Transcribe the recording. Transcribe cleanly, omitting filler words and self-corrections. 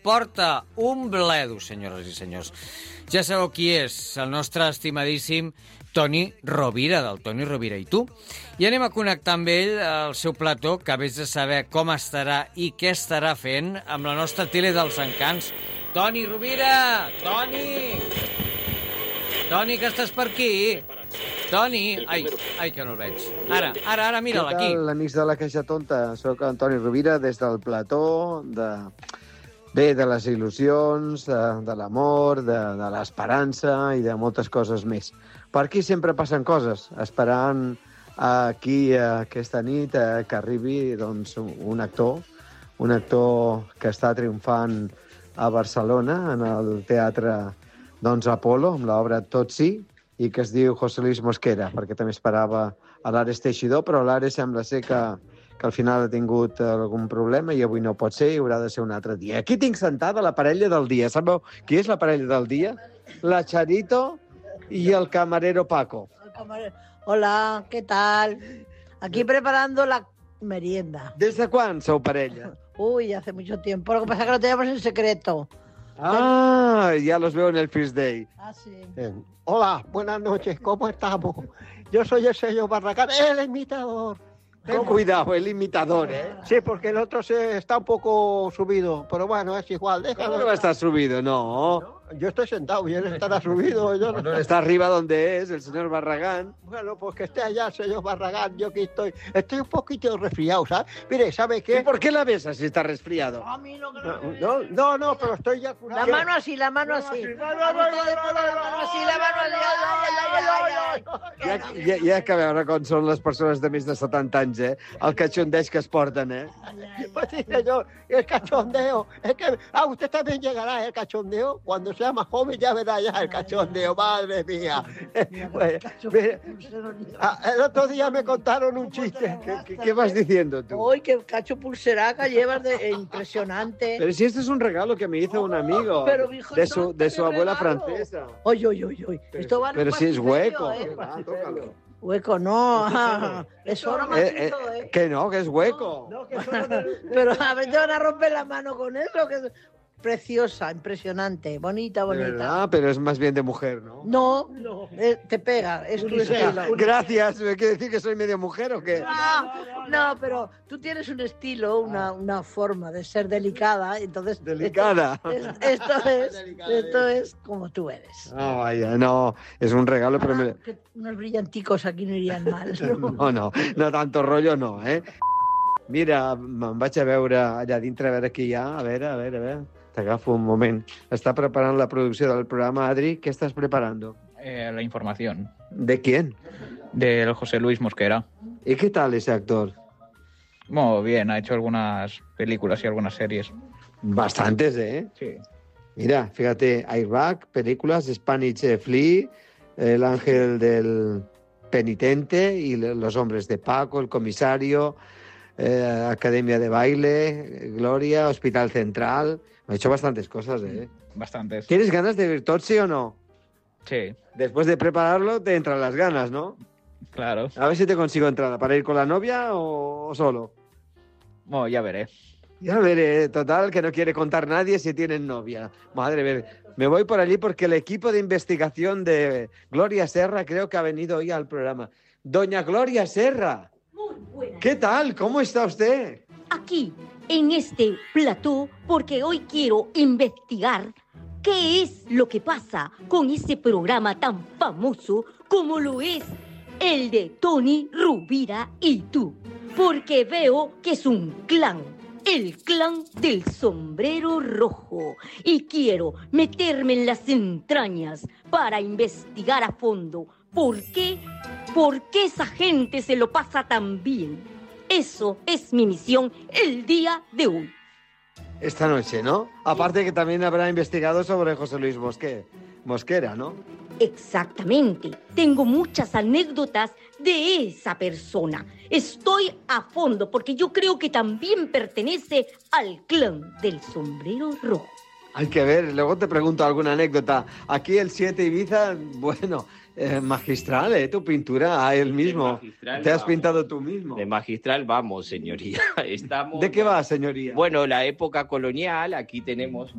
porta un bledo, senyores i senyors. Ja sabeu qui és, el nostre estimadíssim Toni Rovira, del Toni Rovira i tu. I anem a connectar amb ell al seu plató, que vés de saber com estarà i què estarà fent amb la nostra tele dels encants. Toni Rovira! Toni! Toni, que estàs per aquí? Toni! Ai, que no el veig. Ara, mira'l, aquí. Què tal, amics de la Caixa Tonta? Soc Toni Rovira, des del plató de les il·lusions, de l'amor, de l'esperança i de moltes coses més. Per aquí sempre passen coses, esperant aquí aquesta nit que arribi doncs, un actor que està triomfant a Barcelona, en el teatre Apolo, amb l'obra Tot sí, i que es diu José Luis Mosquera, perquè també esperava a l'Ares Teixidor, però l'Ares sembla ser que al final ha tingut algun problema i avui no pot ser i haurà de ser un altre dia. Aquí tinc sentada la parella del dia. Sabeu qui és la parella del dia? La Charito y el camarero Paco. Hola, ¿qué tal? Aquí preparando la merienda. ¿Desde cuándo sou parella? Uy, hace mucho tiempo. Lo que pasa es que lo teníamos en secreto. Ah, ya los veo en el First Day. Ah, sí. Hola, buenas noches, ¿cómo estamos? Yo soy el señor Barragán, el imitador. Con cuidado, el imitador, ¿eh? Sí, porque el otro está un poco subido, pero bueno, es igual, déjalo. ¿Cómo no va a estar subido? No. Yo estoy sentado y él estará subido. Yo no Está arriba donde es, el señor Barragán. Bueno, pues que esté allá el señor Barragán, yo aquí estoy. Estoy un poquito resfriado, ¿sabes? Mire, ¿sabe qué? ¿Y por qué la besas si está resfriado? A mí no, No, pero estoy ya... La mano así. La mano así. Ja que veure com són les persones de més de 70 anys, el cachondeig que es porten, Pues sí, señor, el cachondeo. Es que usted también llegará, el cachondeo. Cuando sea más joven ya verá ya el cachondeo, madre mía. Pues, el otro día me contaron un chiste. ¿Qué vas diciendo tú? Uy, qué cacho pulseraca llevas impresionante. Pero si este es un regalo que me hizo un amigo Pero, hijo, de su abuela regalo. francesa. Oye. Esto vale Pero si es hueco. Tócalo. Hueco, no. Eso no Que no, que es hueco. No, pero a ver, te van a romper la mano con eso, que es preciosa, impresionante, bonita. ¿Verdad? Pero es más bien de mujer, ¿no? No. Te pega, es tu estilo. Gracias, ¿me quiere decir que soy medio mujer o qué? No, pero tú tienes un estilo, una forma de ser delicada, entonces... ¿Delicada? Esto es como tú eres. No, vaya, no, es un regalo, pero... Unos brillanticos aquí no irían mal. No tanto rollo no, Mira, me'n vaig a veure allà dintre, a veure què hi ha, a veure. T'agafo un moment. Està preparant la producció del programa, Adri. ¿Qué estás preparando? La información. ¿De quién? Del José Luis Mosquera. ¿Y qué tal ese actor? Muy bien, ha hecho algunas películas y algunas series. Bastantes, ¿eh? Sí. Mira, fíjate, Airbag, películas, Spanish Flea, El ángel del penitente y Los hombres de Paco, El comisario, Academia de baile, Gloria, Hospital Central. Me ha hecho bastantes cosas, ¿eh? Bastantes. ¿Tienes ganas de ver Totsi o no? Sí. Después de prepararlo te entran las ganas, ¿no? Claro. A ver si te consigo entrada. ¿Para ir con la novia o solo? Bueno, ya veré. Ya veré. Total, que no quiere contar nadie si tienen novia. Madre mía. Me voy por allí porque el equipo de investigación de Gloria Serra creo que ha venido hoy al programa. Doña Gloria Serra. Muy buena. ¿Qué tal? ¿Cómo está usted? Aquí, en este plató, porque hoy quiero investigar qué es lo que pasa con ese programa tan famoso como lo es el de Toni Rovira y tú. Porque veo que es un clan, el clan del sombrero rojo. Y quiero meterme en las entrañas para investigar a fondo por qué esa gente se lo pasa tan bien. Eso es mi misión el día de hoy. Esta noche, ¿no? Aparte que también habrá investigado sobre José Luis Mosquera, ¿no? Exactamente. Tengo muchas anécdotas de esa persona. Estoy a fondo porque yo creo que también pertenece al clan del sombrero rojo. Hay que ver, luego te pregunto alguna anécdota. Aquí el 7 Ibiza, bueno, magistral, tu pintura, él mismo. Te has pintado tú mismo. De magistral vamos, señoría. Estamos... ¿De qué va, señoría? Bueno, la época colonial, aquí tenemos